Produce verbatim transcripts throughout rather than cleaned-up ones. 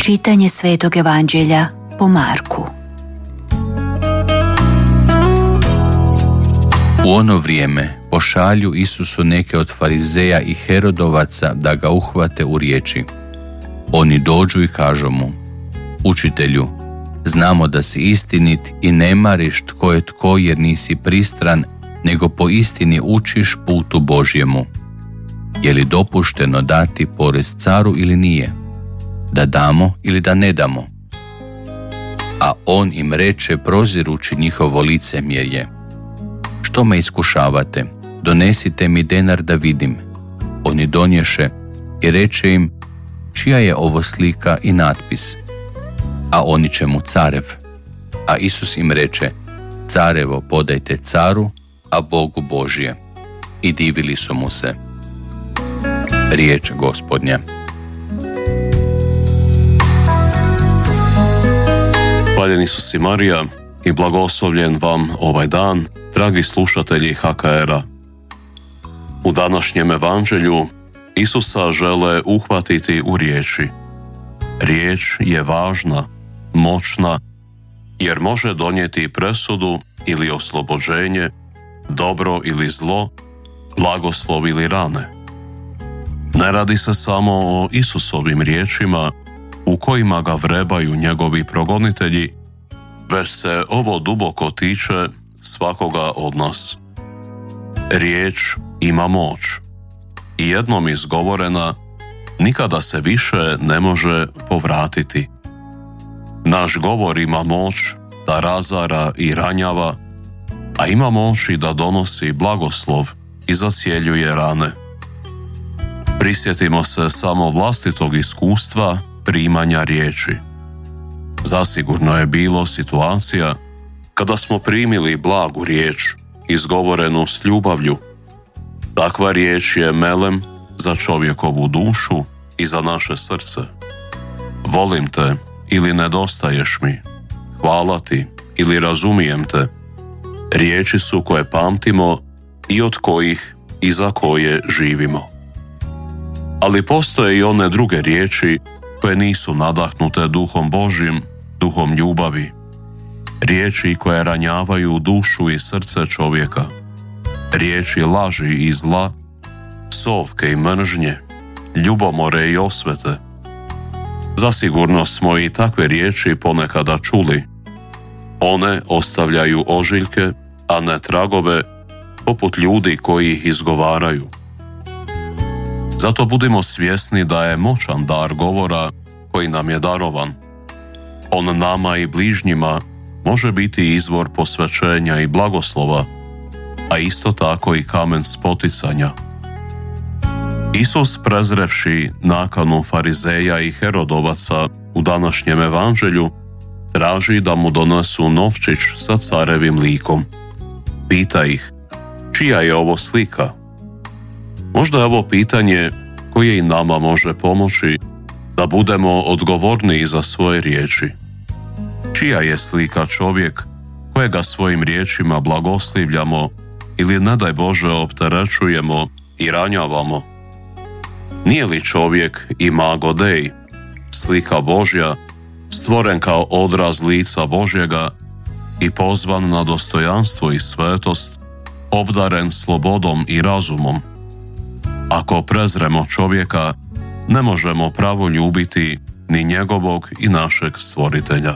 Čitanje Svetog Evanđelja po Marku. U ono vrijeme pošalju Isusu neke od farizeja i Herodovaca da ga uhvate u riječi. Oni dođu i kažu mu: Učitelju, znamo da si istinit i ne mariš tko je tko, jer nisi pristran, nego po istini učiš putu Božjemu. Je li dopušteno dati porez caru ili nije? Da damo ili da ne damo? A on im reče, prozirući njihovo licemjerje: Što me iskušavate? Donesite mi denar da vidim. Oni donješe i reče im: Čija je ovo slika i natpis? A oni će mu: Carev. A Isus im reče: Carevo podajte caru, a Bogu Božje. I divili su mu se. Riječ Gospodnja. Hvaljen Isus i Marija i blagoslovljen vam ovaj dan, dragi slušatelji H K R-a. U današnjem evanđelju Isusa žele uhvatiti u riječi. Riječ je važna, moćna, jer može donijeti presudu ili oslobođenje, dobro ili zlo, blagoslov ili rane. Ne radi se samo o Isusovim riječima u kojima ga vrebaju njegovi progonitelji, već se ovo duboko tiče svakoga od nas. Riječ ima moć i jednom izgovorena nikada se više ne može povratiti. Naš govor ima moć da razara i ranjava, a ima moć i da donosi blagoslov i zacjeljuje rane. Prisjetimo se samo vlastitog iskustva primanja riječi. Zasigurno je bilo situacija kada smo primili blagu riječ, izgovorenu s ljubavlju. Takva riječ je melem za čovjekovu dušu i za naše srce. Volim te ili nedostaješ mi, hvala ti ili razumijem te. Riječi su koje pamtimo i od kojih i za koje živimo. Ali postoje i one druge riječi koje nisu nadahnute duhom Božjim, duhom ljubavi. Riječi koje ranjavaju dušu i srce čovjeka. Riječi laži i zla, psovke i mržnje, ljubomore i osvete. Zasigurno smo i takve riječi ponekada čuli. One ostavljaju ožiljke, a ne tragove, poput ljudi koji ih izgovaraju. Zato budimo svjesni da je moćan dar govora koji nam je darovan. On nama i bližnjima može biti izvor posvećenja i blagoslova, a isto tako i kamen spoticanja. Isus, prezrevši nakanu farizeja i Herodovaca u današnjem evanđelju, traži da mu donesu novčić sa carevim likom. Pita ih: Čija je ovo slika? Možda je ovo pitanje koje i nama može pomoći da budemo odgovorniji za svoje riječi. Čija je slika čovjek kojega svojim riječima blagoslivljamo ili, ne daj Bože, opterećujemo i ranjavamo? Nije li čovjek imago Dei, slika Božja, stvoren kao odraz lica Božjega i pozvan na dostojanstvo i svetost, obdaren slobodom i razumom? Ako prezremo čovjeka, ne možemo pravo ljubiti ni njegovog i našeg stvoritelja.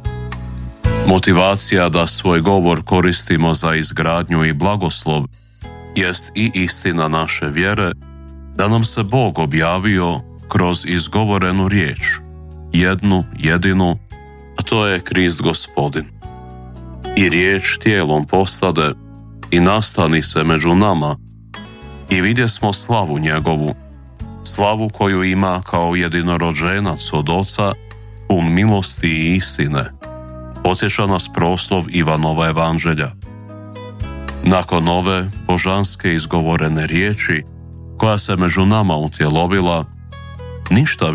Motivacija da svoj govor koristimo za izgradnju i blagoslov jest i istina naše vjere, da nam se Bog objavio kroz izgovorenu riječ, jednu, jedinu, a to je Krist Gospodin. I riječ tijelom postade i nastani se među nama, i vidjesmo slavu njegovu, slavu koju ima kao jedinorođenac od Oca, pun milosti i istine. Podsjeća nas proslov Ivanova evanđelja. Nakon ove božanske izgovorene riječi, koja se među nama utjelovila, ništa